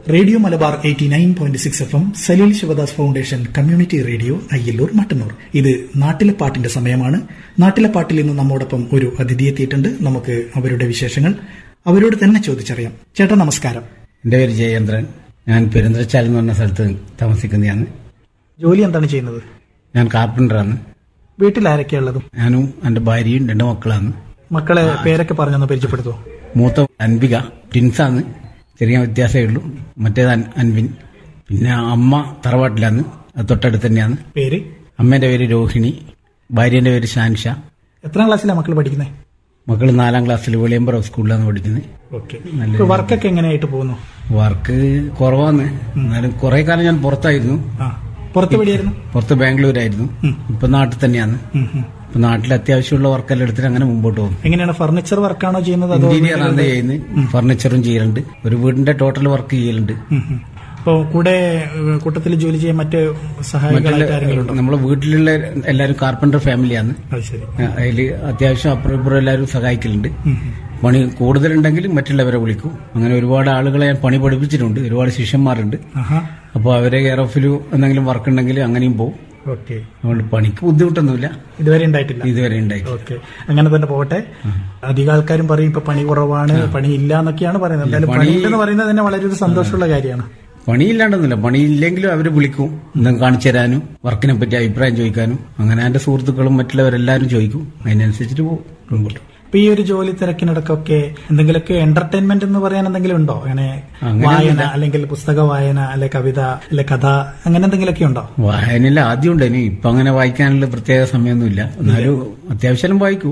Radio Malabar 89.6 FM, Saleel Sivadas foundation community radio, Ayyallur, Mattannur. ഇത് നാട്ടിലെ പാട്ടിന്റെ സമയമാണ്. നാട്ടിലെ പാട്ടിൽ നിന്ന് നമ്മോടൊപ്പം ഒരു അതിഥി എത്തിയിട്ടുണ്ട്. നമുക്ക് അവരുടെ വിശേഷങ്ങൾ അവരോട് തന്നെ ചോദിച്ചറിയാം. ചേട്ടാ നമസ്കാരം. എന്റെ പേര് ജയേന്ദ്രൻ. ഞാൻ പെരുന്തൽച്ചാൽ എന്ന് പറഞ്ഞ സ്ഥലത്ത് താമസിക്കുന്നതാണ്. ജോലി എന്താണ് ചെയ്യുന്നത്? ഞാൻ കാർപ്പന്ററാണ്. വീട്ടിൽ ആരൊക്കെയുള്ളത്? ഞാനും എന്റെ ഭാര്യയും 2 മക്കളാണ്. മക്കളെ പേരൊക്കെ പറഞ്ഞൊന്ന് പരിചയപ്പെടുത്തുമോ? മൂത്ത അൻവിക, ട്വിൻസാണ്. ചെറിയ വ്യത്യാസമേ ഉള്ളൂ. മറ്റേത് അൻവിൻ. പിന്നെ അമ്മ തറവാട്ടിലാണ്, അത് തൊട്ടടുത്ത് തന്നെയാണ്. പേര്? അമ്മേന്റെ പേര് രോഹിണി, ഭാര്യന്റെ പേര് ഷാൻഷ. എത്രാം ക്ലാസ്സിലാണ് മക്കൾ പഠിക്കുന്നത്? മക്കൾ 4ാം ക്ലാസ്സിൽ വെളിയമ്പറ സ്കൂളിലാണ് പഠിക്കുന്നത്. വർക്കൊക്കെ എങ്ങനെയായിട്ട് പോകുന്നു? വർക്ക് കുറവാണ്. എന്നാലും കുറെ കാലം ഞാൻ പുറത്തായിരുന്നു. പുറത്ത് ബാംഗ്ലൂരായിരുന്നു. ഇപ്പൊ നാട്ടിൽ തന്നെയാണ്. ഇപ്പൊ നാട്ടിൽ അത്യാവശ്യമുള്ള വർക്കെല്ലാം എടുത്തിട്ട് അങ്ങനെ മുമ്പോട്ട് പോകും. എങ്ങനെയാണ്? ഫർണിച്ചർ വർക്കാണോ ചെയ്യുന്നത്? ഇന്റീരിയർ ആണ് ചെയ്യുന്നത്. ഫർണിച്ചറും ചെയ്യലുണ്ട്. ഒരു വീടിന്റെ ടോട്ടൽ വർക്ക് ചെയ്യലുണ്ട്. അപ്പോൾ കൂടെ കൂട്ടത്തിൽ ജോലി ചെയ്യാൻ മറ്റ് സഹായികളുണ്ടോ? നമ്മളെ വീട്ടിലുള്ള എല്ലാവരും കാർപ്പന്റർ ഫാമിലിയാണ്. അതിൽ അത്യാവശ്യം അപ്പുറം ഇപ്പുറം എല്ലാവരും സഹായിക്കലുണ്ട്. പണി കൂടുതലുണ്ടെങ്കിൽ മറ്റുള്ളവരെ വിളിക്കും. അങ്ങനെ ഒരുപാട് ആളുകളെ ഞാൻ പണി പഠിപ്പിച്ചിട്ടുണ്ട്. ഒരുപാട് ശിഷ്യന്മാരുണ്ട്. അപ്പോൾ അവരെ കെയർ ഓഫിലും എന്തെങ്കിലും വർക്ക് ഉണ്ടെങ്കിൽ അങ്ങനെയും പോകും. അതുകൊണ്ട് പണിക്ക് ബുദ്ധിമുട്ടൊന്നുമില്ല. ഇതുവരെ ഉണ്ടായിട്ടില്ല. അങ്ങനെ തന്നെ പോകട്ടെ. അധികം ആൾക്കാരും പറയും ഇപ്പൊ പണി കുറവാണ്, പണി ഇല്ല എന്നൊക്കെയാണ് പറയുന്നത്. എന്തായാലും പണി എന്ന് പറയുന്നത് തന്നെ വളരെ ഒരു സന്തോഷമുള്ള കാര്യമാണ്. പണിയില്ലാണ്ടൊന്നുമില്ല. പണിയില്ലെങ്കിലും അവര് വിളിക്കും, എന്തെങ്കിലും കാണിച്ചു തരാനും വർക്കിനെ പറ്റി അഭിപ്രായം ചോദിക്കാനും. അങ്ങനെ എന്റെ സുഹൃത്തുക്കളും മറ്റുള്ളവരെല്ലാരും ചോദിക്കും. അതിനനുസരിച്ചിട്ട് പോകും. ഇപ്പൊ ഈ ഒരു ജോലി തിരക്കിനിടക്കൊക്കെ എന്തെങ്കിലുമൊക്കെ എന്റർടൈൻമെന്റ് എന്ന് പറയാൻ എന്തെങ്കിലും ഉണ്ടോ? അങ്ങനെ വായന, അല്ലെങ്കിൽ പുസ്തക വായന, അല്ലെ കവിത, അല്ലെ കഥ, അങ്ങനെ എന്തെങ്കിലുമൊക്കെ ഉണ്ടോ? വായനയില്ല, ആദ്യം ഉണ്ടേനി. ഇപ്പൊ അങ്ങനെ വായിക്കാനുള്ള പ്രത്യേക സമയമൊന്നുമില്ല. എന്നാലും അത്യാവശ്യം വായിക്കും.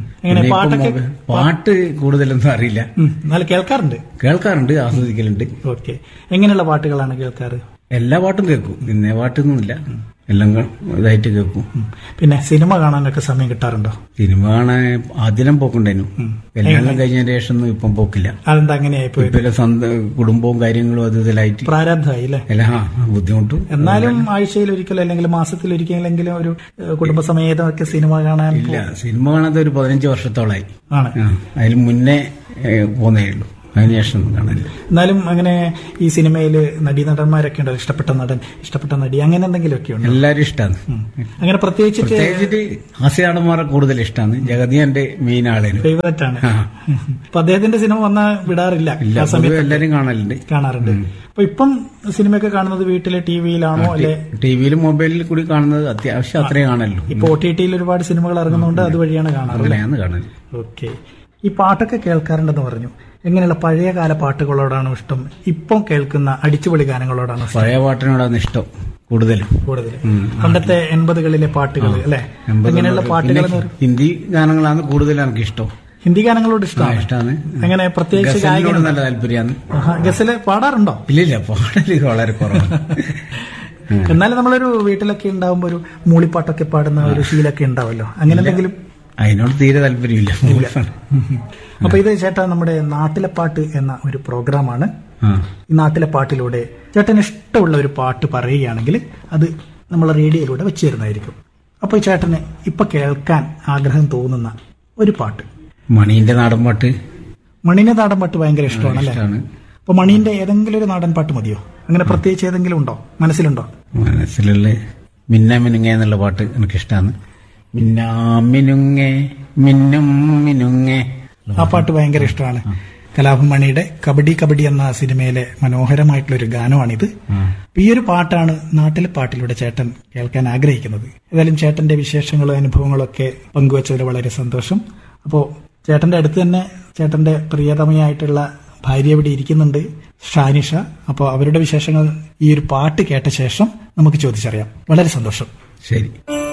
പാട്ട് കൂടുതലൊന്നും അറിയില്ല. എന്നാലും കേൾക്കാറുണ്ട്, ആസ്വദിക്കലുണ്ട്. ഓക്കെ. എങ്ങനെയുള്ള പാട്ടുകളാണ് കേൾക്കാറ്? എല്ലാ പാട്ടും കേൾക്കും. ഇന്ന പാട്ടൊന്നുമില്ല, എല്ലാം ഇതായിട്ട് കേൾക്കും. പിന്നെ സിനിമ കാണാനൊക്കെ സമയം കിട്ടാറുണ്ടോ? സിനിമ കാണാൻ ആദ്യം പോക്കുണ്ടായിരുന്നു. കല്യാണം കഴിഞ്ഞതിന് ശേഷം ഇപ്പം പോക്കില്ല. അതെന്താ അങ്ങനെയായിപ്പോയി? സ്വന്തം കുടുംബവും കാര്യങ്ങളും അത് ഇതിലായിട്ട് പ്രാരാബ്ധമായി അല്ലേ? ബുദ്ധിമുട്ടും. എന്നാലും ആഴ്ചയിൽ ഒരിക്കലും അല്ലെങ്കിൽ മാസത്തിൽ ഒരിക്കലെങ്കിലും ഒരു കുടുംബസമേതമൊക്കെ സിനിമ കാണാൻ ഇല്ല. സിനിമ കാണാതെ ഒരു 15 വർഷത്തോളായി. അതിന് മുന്നേ പോന്നേ ഉള്ളൂ. അതിനുശേഷം കാണില്ല. എന്നാലും അങ്ങനെ ഈ സിനിമയിൽ നടീനടന്മാരൊക്കെ ഉണ്ടോ? ഇഷ്ടപ്പെട്ട നടൻ, ഇഷ്ടപ്പെട്ട നടി, അങ്ങനെ എന്തെങ്കിലുമൊക്കെ ഉണ്ടോ? എല്ലാവരും ഇഷ്ടമാണ്. അങ്ങനെ പ്രത്യേകിച്ചിട്ട് ഹാസ്യനടന്മാരെ കൂടുതൽ ഇഷ്ടമാണ്. ജഗതി എന്റെ മെയിൻ ആളാണ്, ഫേവറേറ്റ് ആണ്. അപ്പൊ അദ്ദേഹത്തിന്റെ സിനിമ വന്നാൽ വിടാറില്ല. എല്ലാരും കാണാറുണ്ട്. അപ്പൊ ഇപ്പം സിനിമയൊക്കെ കാണുന്നത് വീട്ടിലെ ടിവിയിലാണോ? അല്ലെ ടിവിയിലും മൊബൈലിൽ കൂടി കാണുന്നത് അത്യാവശ്യം അത്രയും കാണല്ലോ. ഇപ്പൊ OTT ഒരുപാട് സിനിമകൾ ഇറങ്ങുന്നുണ്ട്, അതുവഴിയാണ് കാണാറ്. ഓക്കെ. ഈ പാട്ടൊക്കെ കേൾക്കാറുണ്ടെന്ന് പറഞ്ഞു. എങ്ങനെയുള്ള പഴയകാല പാട്ടുകളോടാണോ ഇഷ്ടം? ഇപ്പം കേൾക്കുന്ന അടിച്ചുപൊളി ഗാനങ്ങളോടാണോ? പഴയ പാട്ടിനോടാണ് ഇഷ്ടം കൂടുതൽ. പണ്ടത്തെ 80കളിലെ പാട്ടുകൾ അല്ലെ? എങ്ങനെയുള്ള പാട്ടുകൾ? ഹിന്ദി ഗാനങ്ങളാണ് കൂടുതൽ എനിക്ക് ഇഷ്ടം. ഹിന്ദി ഗാനങ്ങളോട് ഇഷ്ടമാണ്. എങ്ങനെ പ്രത്യേകിച്ച് ഗായകനോട് നല്ല താല്പര്യമാണ്. ഗസല് പാടാറുണ്ടോ? ഇല്ല, പാടല് വളരെ കുറവാണ്. എന്നാലും നമ്മളൊരു വീട്ടിലൊക്കെ ഉണ്ടാവുമ്പോ ഒരു മൂളിപ്പാട്ടൊക്കെ പാടുന്ന ഒരു ശീലമൊക്കെ ഉണ്ടാവല്ലോ, അങ്ങനെ എന്തെങ്കിലും? അതിനോട് തീരെ താല്പര്യമില്ല. അപ്പൊ ഇത് ചേട്ടാ നമ്മുടെ നാട്ടിലെ പാട്ട് എന്ന ഒരു പ്രോഗ്രാമാണ്. ഈ നാട്ടിലെ പാട്ടിലൂടെ ചേട്ടന് ഇഷ്ടമുള്ള ഒരു പാട്ട് പറയുകയാണെങ്കിൽ അത് നമ്മൾ റേഡിയോയിലൂടെ വെച്ച് തരുന്നതായിരിക്കും. അപ്പൊ ചേട്ടന് ഇപ്പൊ കേൾക്കാൻ ആഗ്രഹം തോന്നുന്ന ഒരു പാട്ട്? മണീന്റെ നാടൻ പാട്ട്. മണീന്റെ നാടൻ പാട്ട് ഭയങ്കര ഇഷ്ടമാണ് അല്ലേ? അപ്പൊ മണീന്റെ ഏതെങ്കിലും ഒരു നാടൻ പാട്ട് മതിയോ? അങ്ങനെ പ്രത്യേകിച്ച് ഏതെങ്കിലും ഉണ്ടോ മനസ്സിലുണ്ടോ? മനസ്സിലുള്ള മിന്ന മിനുങ്ങ എന്നുള്ള പാട്ട് എനിക്ക് ഇഷ്ടമാണ്. മിന്നാമിനുങ്ങേ മിന്നും മിനുങ്ങേ, ആ പാട്ട് ഭയങ്കര ഇഷ്ടമാണ്. കലാഭൻ മണിയുടെ കബഡി കബഡി എന്ന സിനിമയിലെ മനോഹരമായിട്ടുള്ള ഒരു ഗാനമാണിത്. ഈ ഒരു പാട്ടാണ് നാട്ടിലെ പാട്ടിലൂടെ ചേട്ടൻ കേൾക്കാൻ ആഗ്രഹിക്കുന്നത്. ഏതായാലും ചേട്ടന്റെ വിശേഷങ്ങളും അനുഭവങ്ങളും ഒക്കെ പങ്കുവച്ചതിൽ വളരെ സന്തോഷം. അപ്പോ ചേട്ടന്റെ അടുത്ത് തന്നെ ചേട്ടന്റെ പ്രിയതമയായിട്ടുള്ള ഭാര്യ ഇവിടെ ഇരിക്കുന്നുണ്ട്, ഷാനിഷ. അപ്പോൾ അവരുടെ വിശേഷങ്ങൾ ഈ ഒരു പാട്ട് കേട്ട ശേഷം നമുക്ക് ചോദിച്ചറിയാം. വളരെ സന്തോഷം. ശരി.